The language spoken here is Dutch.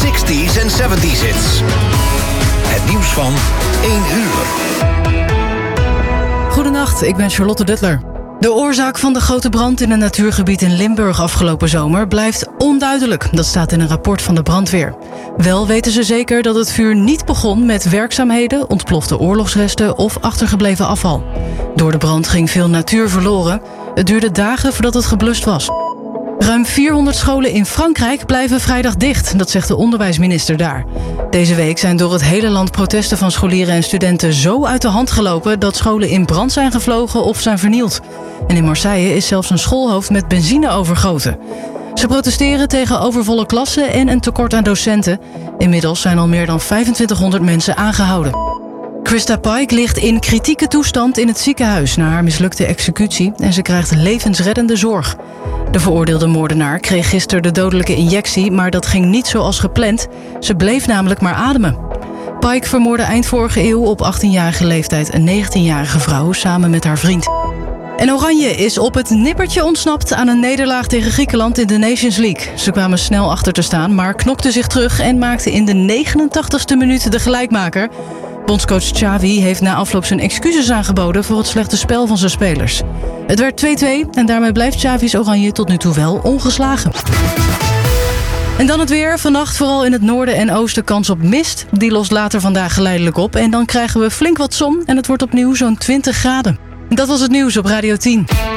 60s en 70s hits. Het nieuws van 1 uur. Goedenacht, ik ben Charlotte Duttler. De oorzaak van de grote brand in een natuurgebied in Limburg afgelopen zomer blijft onduidelijk. Dat staat in een rapport van de brandweer. Wel weten ze zeker dat het vuur niet begon met werkzaamheden, ontplofte oorlogsresten of achtergebleven afval. Door de brand ging veel natuur verloren. Het duurde dagen voordat het geblust was. Ruim 400 scholen in Frankrijk blijven vrijdag dicht, dat zegt de onderwijsminister daar. Deze week zijn door het hele land protesten van scholieren en studenten zo uit de hand gelopen dat scholen in brand zijn gevlogen of zijn vernield. En in Marseille is zelfs een schoolhoofd met benzine overgoten. Ze protesteren tegen overvolle klassen en een tekort aan docenten. Inmiddels zijn al meer dan 2500 mensen aangehouden. Krista Pike ligt in kritieke toestand in het ziekenhuis na haar mislukte executie en ze krijgt levensreddende zorg. De veroordeelde moordenaar kreeg gisteren de dodelijke injectie, maar dat ging niet zoals gepland. Ze bleef namelijk maar ademen. Pike vermoordde eind vorige eeuw op 18-jarige leeftijd een 19-jarige vrouw samen met haar vriend. En Oranje is op het nippertje ontsnapt aan een nederlaag tegen Griekenland in de Nations League. Ze kwamen snel achter te staan, maar knokten zich terug en maakten in de 89ste minuut de gelijkmaker. Bondscoach Xavi heeft na afloop zijn excuses aangeboden voor het slechte spel van zijn spelers. Het werd 2-2 en daarmee blijft Xavi's Oranje tot nu toe wel ongeslagen. En dan het weer. Vannacht vooral in het noorden en oosten kans op mist. Die lost later vandaag geleidelijk op en dan krijgen we flink wat zon en het wordt opnieuw zo'n 20 graden. Dat was het nieuws op Radio 10.